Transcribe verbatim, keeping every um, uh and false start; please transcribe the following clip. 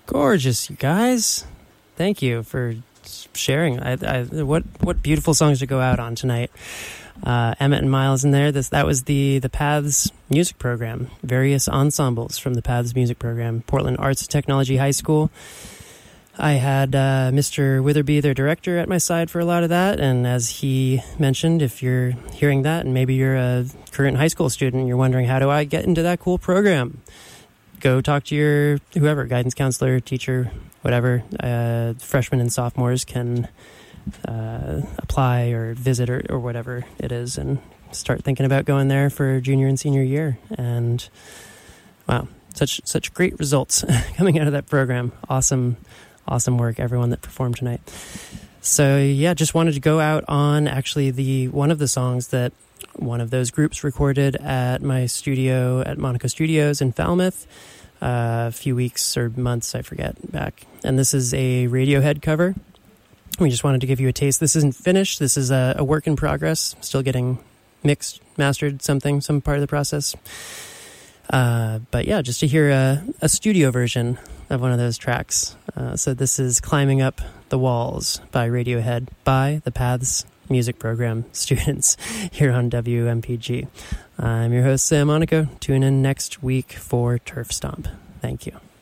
Gorgeous, you guys. Thank you for sharing. I, I, what what beautiful songs to go out on tonight. Uh, Emmett and Miles in there. This That was the, the Paths music program. Various ensembles from the Paths music program. Portland Arts and Technology High School. I had uh, Mister Witherby, their director, at my side for a lot of that. And as he mentioned, if you're hearing that and maybe you're a current high school student and you're wondering, how do I get into that cool program? Go talk to your whoever, guidance counselor, teacher, whatever. Uh, freshmen and sophomores can uh, apply or visit or, or whatever it is and start thinking about going there for junior and senior year. And wow, such such great results coming out of that program. Awesome. Awesome work, everyone that performed tonight. So yeah, just wanted to go out on actually the one of the songs that one of those groups recorded at my studio at Monaco Studios in Falmouth uh, a few weeks or months, I forget, back. And this is a Radiohead cover. We just wanted to give you a taste. This isn't finished. This is a, a work in progress. Still getting mixed, mastered, something, some part of the process. Uh, but yeah, just to hear a, a studio version of one of those tracks. Uh, so this is Climbing Up the Walls by Radiohead by the Paths music program students here on W M P G. I'm your host, Sam Monaco. Tune in next week for Turf Stomp. Thank you.